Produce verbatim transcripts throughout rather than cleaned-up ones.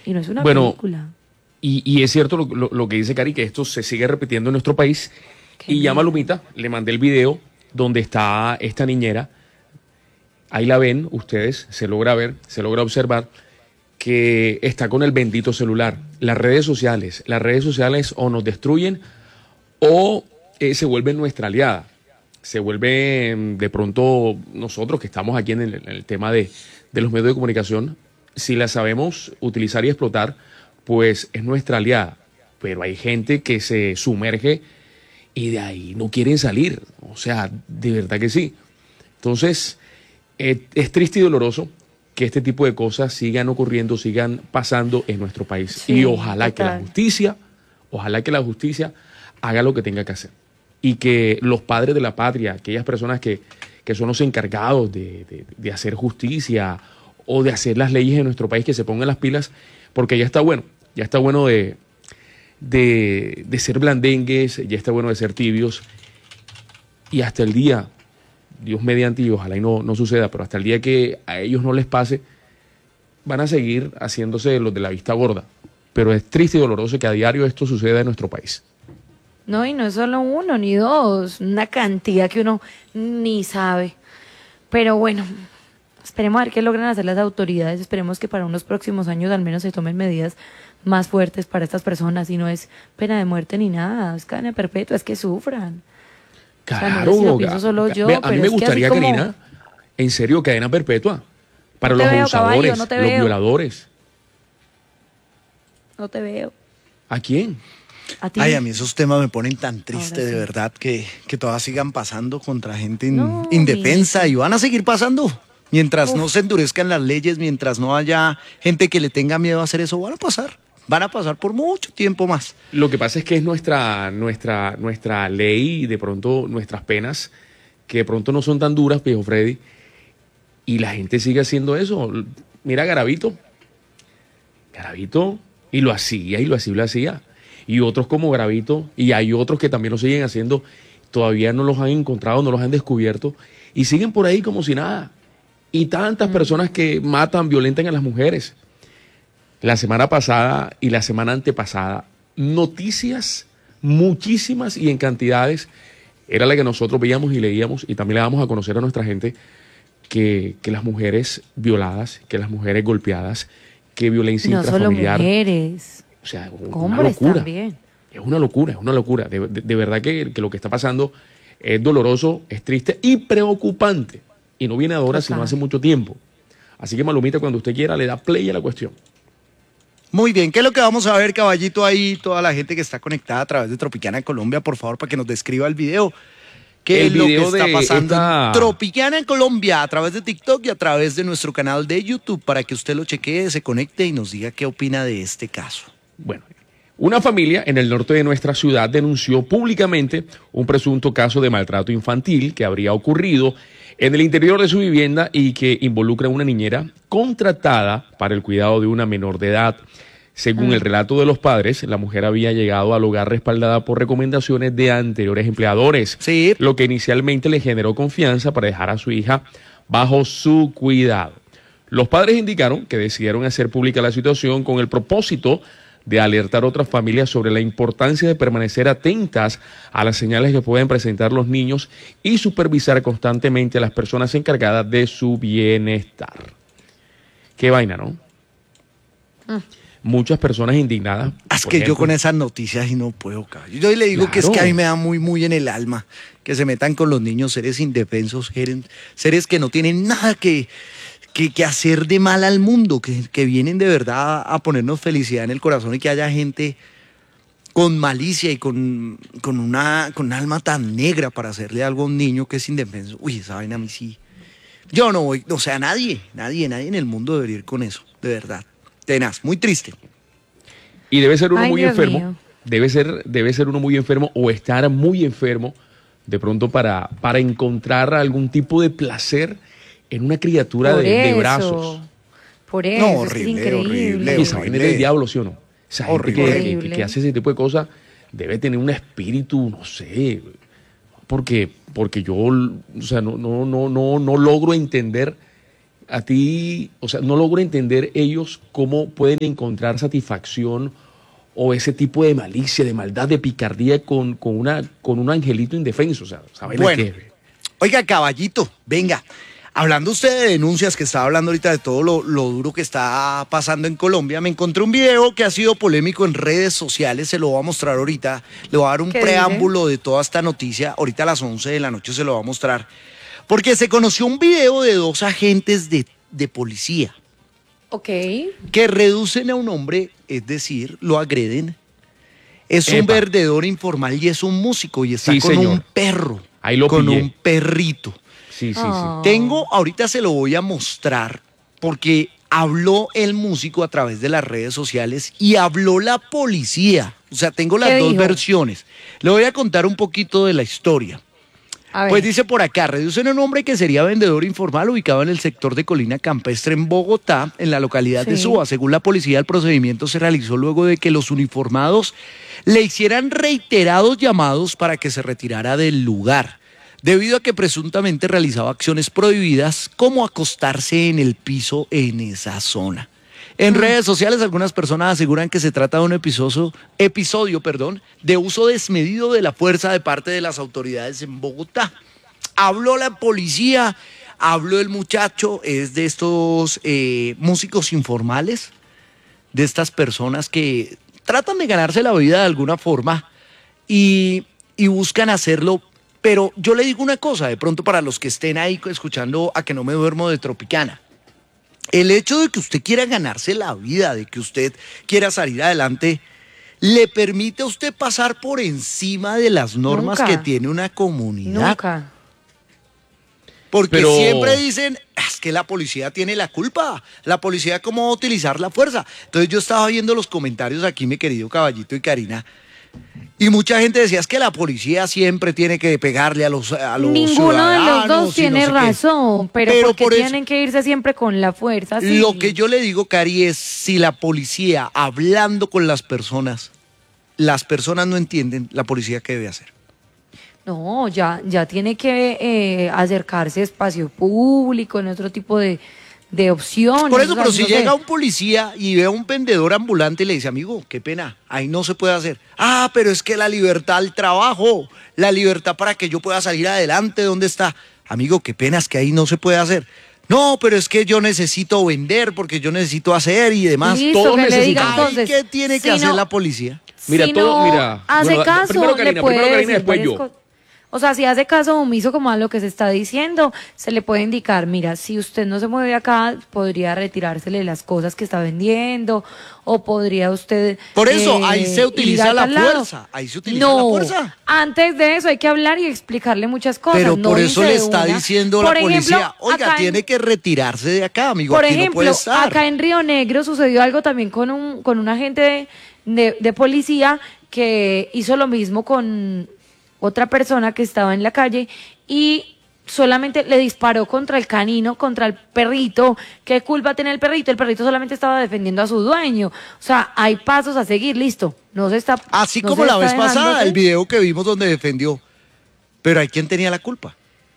Y no es una bueno, película. Y, y es cierto lo, lo, lo que dice Cari, que esto se sigue repitiendo en nuestro país. Qué Y ya miedo. Malumita, le mandé el video donde está esta niñera. Ahí la ven ustedes, se logra ver, se logra observar que está con el bendito celular. Las redes sociales, las redes sociales o nos destruyen o eh, se vuelven nuestra aliada. Se vuelven de pronto nosotros que estamos aquí en el, en el tema de, de los medios de comunicación, si las sabemos utilizar y explotar, pues es nuestra aliada. Pero hay gente que se sumerge y de ahí no quieren salir. O sea, de verdad que sí. Entonces, eh, es triste y doloroso que este tipo de cosas sigan ocurriendo, sigan pasando en nuestro país. Sí, y ojalá total. que la justicia, ojalá que la justicia haga lo que tenga que hacer. Y que los padres de la patria, aquellas personas que, que son los encargados de, de, de hacer justicia o de hacer las leyes en nuestro país, que se pongan las pilas, porque ya está bueno, ya está bueno de, de, de ser blandengues, ya está bueno de ser tibios, y hasta el día, Dios mediante, y ojalá y no, no suceda, pero hasta el día que a ellos no les pase, van a seguir haciéndose los de la vista gorda. Pero es triste y doloroso que a diario esto suceda en nuestro país. No, y no es solo uno ni dos, una cantidad que uno ni sabe. Pero bueno, esperemos a ver qué logran hacer las autoridades. Esperemos que para unos próximos años al menos se tomen medidas más fuertes para estas personas. Y no es pena de muerte ni nada, es cadena perpetua, es que sufran. O sea, no Claro, sé si lo pienso solo yo, ve, a pero mí me es que así gustaría, como- Karina, en serio, cadena perpetua para No te los veo, abusadores, caballo, no te los veo. violadores. No te veo. ¿A quién? A ti. Ay, a mí esos temas me ponen tan triste, Ahora sí. de verdad, que, que todas sigan pasando contra gente in- No, indefensa mijito. y van a seguir pasando. Mientras Uf. no se endurezcan las leyes, mientras no haya gente que le tenga miedo a hacer eso, van a pasar. Van a pasar por mucho tiempo más. Lo que pasa es que es nuestra, nuestra, nuestra ley y de pronto nuestras penas, que de pronto no son tan duras, viejo Freddy, y la gente sigue haciendo eso. Mira a Garavito. Garavito, y lo hacía, y lo hacía, y lo hacía. Y otros como Garavito, y hay otros que también lo siguen haciendo, todavía no los han encontrado, no los han descubierto, y siguen por ahí como si nada. Y tantas personas que matan, violentan a las mujeres. La semana pasada y la semana antepasada, noticias muchísimas y en cantidades, era la que nosotros veíamos y leíamos, y también le damos a conocer a nuestra gente que, que las mujeres violadas, que las mujeres golpeadas, que violencia No solo intrafamiliar. mujeres, O sea, una hombres locura. también. Es una locura, es una locura. De, de- de verdad que, que lo que está pasando es doloroso, es triste y preocupante. Y no viene ahora, sino Total. hace mucho tiempo. Así que, Malumita, cuando usted quiera, le da play a la cuestión. Muy bien, ¿qué es lo que vamos a ver, caballito, ahí? Toda la gente que está conectada a través de Tropicana en Colombia, por favor, para que nos describa el video. ¿Qué El es lo que video está de pasando esta- en Tropicana en Colombia a través de TikTok y a través de nuestro canal de YouTube para que usted lo chequee, se conecte y nos diga qué opina de este caso? Bueno, una familia en el norte de nuestra ciudad denunció públicamente un presunto caso de maltrato infantil que habría ocurrido en el interior de su vivienda y que involucra a una niñera contratada para el cuidado de una menor de edad. Según el relato de los padres, la mujer había llegado al hogar respaldada por recomendaciones de anteriores empleadores, Sí. lo que inicialmente le generó confianza para dejar a su hija bajo su cuidado. Los padres indicaron que decidieron hacer pública la situación con el propósito de alertar a otras familias sobre la importancia de permanecer atentas a las señales que pueden presentar los niños y supervisar constantemente a las personas encargadas de su bienestar. Qué vaina, ¿no? Muchas personas indignadas. Es por que yo ejemplo, con esas noticias y no puedo, caballo. Yo le digo que es que Claro. a mí me da muy, muy en el alma que se metan con los niños, seres indefensos, seres, seres que no tienen nada que, que, que hacer de mal al mundo, que, que vienen de verdad a ponernos felicidad en el corazón y que haya gente con malicia y con, con, una, con un alma tan negra para hacerle algo a un niño que es indefenso. Uy, esa vaina a mí sí. Yo no voy, o sea, nadie, nadie, nadie en el mundo debería ir con eso, de verdad. Tenaz, muy triste. Y debe ser uno Ay, muy Dios enfermo. mío. Debe ser, debe ser uno muy enfermo o estar muy enfermo de pronto para, para encontrar algún tipo de placer en una criatura Por de, de eso, brazos. Por eso, No, es que horrible, es increíble. horrible, Y esa vaina es del diablo, ¿sí o no? Esa gente Horrible. que, que- Horrible. que hace ese tipo de cosas debe tener un espíritu, no sé, porque, porque yo, o sea, no, no, no, no, no logro entender a ti, o sea, no logro entender ellos cómo pueden encontrar satisfacción o ese tipo de malicia, de maldad, de picardía con, con, una, con un angelito indefenso. O sea, ¿saben Bueno, qué? oiga, caballito, venga. Hablando usted de denuncias, que estaba hablando ahorita de todo lo, lo duro que está pasando en Colombia, me encontré un video que ha sido polémico en redes sociales, se lo voy a mostrar ahorita, le voy a dar un ¿Qué preámbulo de toda esta noticia, ahorita a las once de la noche se lo voy a mostrar, porque se conoció un video de dos agentes de, de policía Ok. que reducen a un hombre, es decir, lo agreden. Es un Epa. vendedor informal y es un músico y está Sí, con señor. un perro, Ahí lo con pillé. un perrito. Sí, sí, Ah. Tengo, ahorita se lo voy a mostrar porque habló el músico a través de las redes sociales y habló la policía. O sea, tengo las ¿Qué dos dijo? versiones. Le voy a contar un poquito de la historia. A ver. Pues dice por acá, reducen a un hombre que sería vendedor informal ubicado en el sector de Colina Campestre en Bogotá, en la localidad de Sí. Suba. Según la policía, el procedimiento se realizó luego de que los uniformados le hicieran reiterados llamados para que se retirara del lugar, debido a que presuntamente realizaba acciones prohibidas como acostarse en el piso en esa zona. En redes sociales algunas personas aseguran que se trata de un episodio, episodio perdón, de uso desmedido de la fuerza de parte de las autoridades en Bogotá. Habló la policía, habló el muchacho, es de estos eh, músicos informales, de estas personas que tratan de ganarse la vida de alguna forma y, y buscan hacerlo. Pero yo le digo una cosa, de pronto para los que estén ahí escuchando A Que No Me Duermo de Tropicana. El hecho de que usted quiera ganarse la vida, de que usted quiera salir adelante, le permite a usted pasar por encima de las normas Nunca. que tiene una comunidad. Nunca. Porque Pero- siempre dicen, es que la policía tiene la culpa, la policía cómo va a utilizar la fuerza. Entonces yo estaba viendo los comentarios aquí, mi querido Caballito y Karina, y mucha gente decía, es que la policía siempre tiene que pegarle a los, a los Ninguno de los ciudadanos dos y tiene no sé qué. razón, pero, Pero porque por eso- tienen que irse siempre con la fuerza. Sí. Lo que yo le digo, Cari, es si la policía, hablando con las personas, las personas no entienden, la policía qué debe hacer. No, ya, ya tiene que eh, acercarse a espacio público, en otro tipo de, de opciones. Por eso, o sea, pero si no sé. llega un policía y ve a un vendedor ambulante y le dice, amigo, qué pena, ahí no se puede hacer. Ah, pero es que la libertad al trabajo, la libertad para que yo pueda salir adelante, ¿dónde está? Amigo, qué pena, es que ahí no se puede hacer. No, pero es que yo necesito vender porque yo necesito hacer y demás. Listo, todos que le diga necesitamos. Ay, entonces. ¿qué tiene que si hacer no- la policía? Mira, si todo- no mira, hace bueno, caso, primero Karina, le puede primero Karina, decir después varias yo. cosas. O sea, si hace caso omiso como a lo que se está diciendo, se le puede indicar, mira, si usted no se mueve acá, podría retirársele las cosas que está vendiendo, o podría usted... Por eso, eh, ahí se ir utiliza a la tal lado. fuerza, ahí se utiliza no, la fuerza. antes de eso hay que hablar y explicarle muchas cosas. Pero no por eso irse le de está una. diciendo Por la policía, ejemplo, oiga, acá en- tiene que retirarse de acá, amigo, Por aquí no puede ejemplo, estar. acá en Río Negro sucedió algo también con un, con un agente de, de- de policía que hizo lo mismo con otra persona que estaba en la calle y solamente le disparó contra el canino, contra el perrito. ¿Qué culpa tiene el perrito? El perrito solamente estaba defendiendo a su dueño. O sea, hay pasos a seguir, listo. No se está... Así no como se la está vez pasada, dejándose. el video que vimos donde defendió. Pero ¿hay quién tenía la culpa?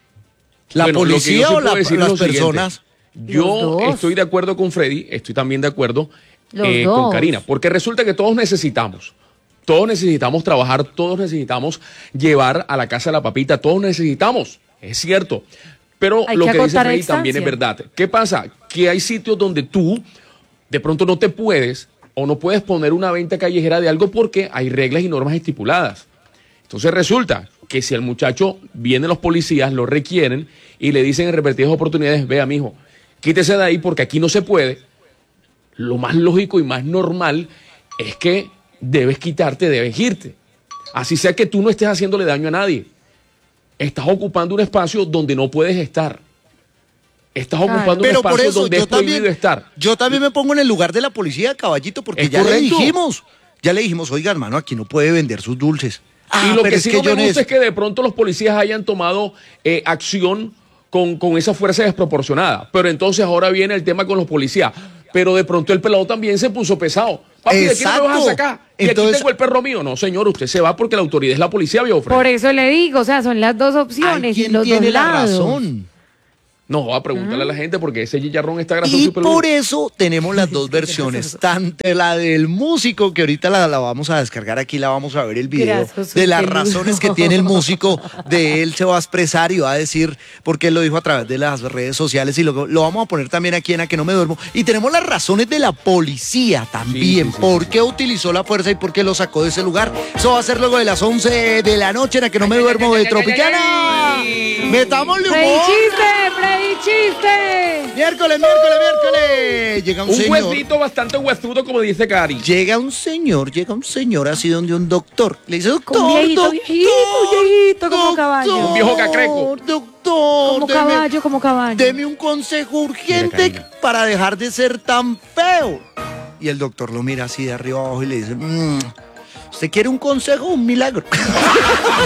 ¿La Bueno, lo que yo policía sí o puedo la- decir es las lo siguiente. personas? Yo Los dos. estoy de acuerdo con Freddy, estoy también de acuerdo Los eh, dos. con Karina, porque resulta que todos necesitamos, todos necesitamos trabajar, todos necesitamos llevar a la casa la papita, todos necesitamos, es cierto. Pero Hay lo que que, dice acotar Freddy también es distancia. verdad. ¿Qué pasa? Que hay sitios donde tú de pronto no te puedes o no puedes poner una venta callejera de algo porque hay reglas y normas estipuladas. Entonces resulta que si el muchacho viene, los policías lo requieren y le dicen en repetidas oportunidades, vea, mijo, quítese de ahí porque aquí no se puede, lo más lógico y más normal es que debes quitarte, debes irte. Así sea que tú no estés haciéndole daño a nadie. Estás ocupando un espacio donde no puedes estar. Estás Claro. ocupando un Pero por espacio eso donde yo es prohibido también, estar. yo también me pongo en el lugar de la policía, caballito, porque Es ya le correcto. dijimos, ya le dijimos, oiga, hermano, aquí no puede vender sus dulces. Ah, y lo pero que es sí que no me yo gusta es necesito- que de pronto los policías hayan tomado eh, acción con, con esa fuerza desproporcionada. Pero entonces ahora viene el tema con los policías. Pero de pronto el pelado también se puso pesado. Papi, ¿de quién me vas a Exacto. sacar? Y Entonces- aquí tengo el perro mío. No, señor, usted se va porque la autoridad es la policía, viejo Fred. Por eso le digo, o sea, son las dos Ay, opciones y ¿quién los tiene dos la lados. razón? No, va a preguntarle a la gente porque ese chicharrón está grasoso Y y peludo. por eso tenemos las dos versiones, tanto la del músico, que ahorita la, la vamos a descargar aquí, la vamos a ver el video, Grasoso de y las peludo. razones que tiene el músico, de él se va a expresar y va a decir, porque él lo dijo a través de las redes sociales, y lo, lo vamos a poner también aquí en A Que No Me Duermo. Y tenemos las razones de la policía también, Sí, sí, sí, por sí, qué utilizó la fuerza y por qué lo sacó de ese lugar. Eso va a ser luego de las once de la noche en A Que No Me Duermo de Tropicana. Metámosle Freddy humor. chiste, Freddy chiste. Miércoles, miércoles, miércoles. Llega un, Un señor. huesito bastante huesudo, como dice Cari. Llega un señor, llega un señor así donde un doctor. Le dice, doctor, Un viejito, doctor, viejito, viejito, como doctor, caballo. Un viejo cacreco. Doctor, Como deme- caballo, como caballo. deme un consejo urgente Mira, Karina. para dejar de ser tan feo. Y el doctor lo mira así de arriba abajo y le dice, "Mm, ¿usted quiere un consejo o un milagro?"